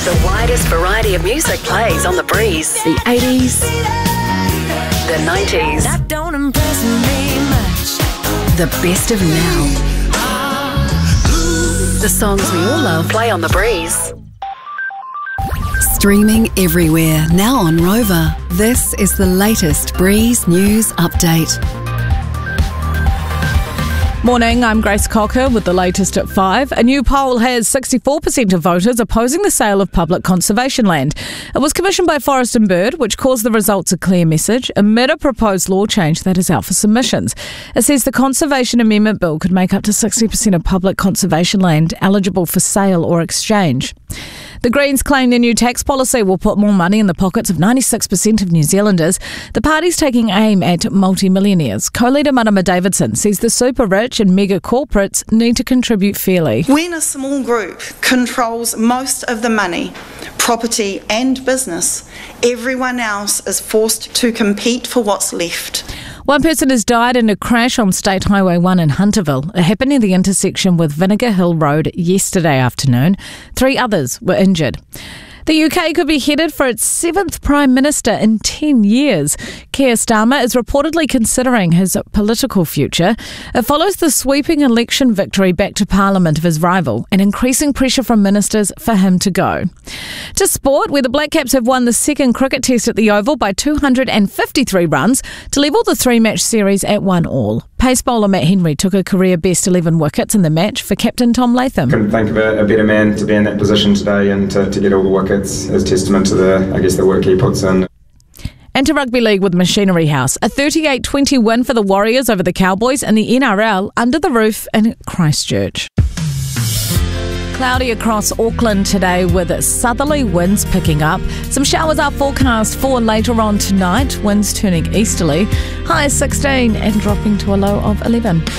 The widest variety of music plays on The Breeze. The 80s, the 90s. That don't impress me much. The best of now. The songs we all love play on The Breeze. Streaming everywhere, now on Rover. This is the latest Breeze News Update. Morning, I'm Grace Cocker with the latest at 5. A new poll has 64% of voters opposing the sale of public conservation land. It was commissioned by Forest and Bird, which calls the results a clear message amid a proposed law change that is out for submissions. It says the Conservation Amendment Bill could make up to 60% of public conservation land eligible for sale or exchange. The Greens claim their new tax policy will put more money in the pockets of 96% of New Zealanders. The party's taking aim at multi-millionaires. Co-leader Marama Davidson says the super rich and mega corporates need to contribute fairly. When a small group controls most of the money, property and business, everyone else is forced to compete for what's left. One person has died in a crash on State Highway 1 in Hunterville. It happened near the intersection with Vinegar Hill Road yesterday afternoon. 3 others were injured. The UK could be headed for its 7th Prime Minister in 10 years. Keir Starmer is reportedly considering his political future. It follows the sweeping election victory back to Parliament of his rival and increasing pressure from ministers for him to go. To sport, where the Black Caps have won the second cricket test at the Oval by 253 runs to level the 3-match series at 1-1. Pace bowler Matt Henry took a career best 11 wickets in the match for captain Tom Latham. Couldn't think of a better man to be in that position today and to get all the wickets as testament to the work he puts in. And to rugby league with Machinery House, a 38-20 win for the Warriors over the Cowboys and the NRL under the roof in Christchurch. Cloudy across Auckland today with southerly winds picking up. Some showers are forecast for later on tonight, winds turning easterly. High 16 and dropping to a low of 11.